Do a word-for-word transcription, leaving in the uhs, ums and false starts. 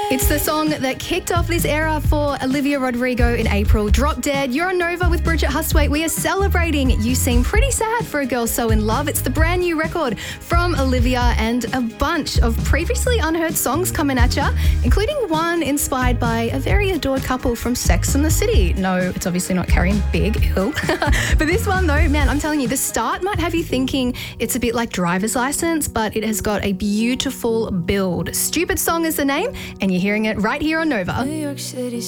It's the song that kicked off this era for Olivia Rodrigo in April. Drop Dead. You're on Nova with Bridget Hustwaite. We are celebrating You Seem Pretty Sad for a Girl So In Love. It's the brand new record from Olivia and a bunch of previously unheard songs coming at you, including one inspired by a very adored couple from Sex and the City. No, it's obviously not Carrie and Big. Ew. But this one though, man, I'm telling you, the start might have you thinking it's a bit like Driver's License, but it has got a beautiful build. Stupid Song is the name, and you're hearing it right here on Nova. New York City